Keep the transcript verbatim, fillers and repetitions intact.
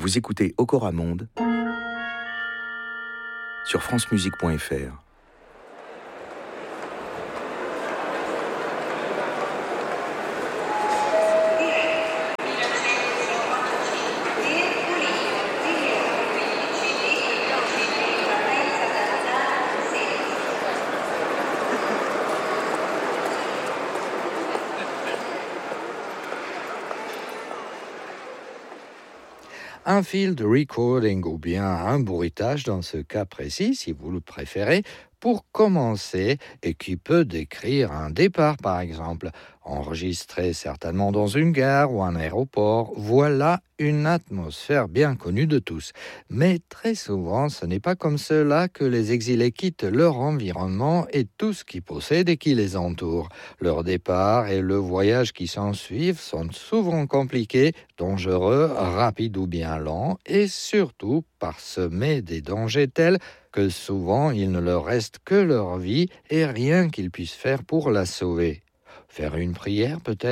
Vous écoutez Okoramonde sur francemusique point f r. Un field recording ou bien un bruitage dans ce cas précis, si vous le préférez, pour commencer et qui peut décrire un départ par exemple, enregistré certainement dans une gare ou un aéroport. Voilà une atmosphère bien connue de tous. Mais très souvent, ce n'est pas comme cela que les exilés quittent leur environnement et tout ce qu'ils possèdent et qui les entoure. Leur départ et le voyage qui s'ensuivent sont souvent compliqués, dangereux, rapides ou bien lents et surtout parsemés des dangers tels que souvent il ne leur reste que leur vie et rien qu'ils puissent faire pour la sauver. Faire une prière peut-être ?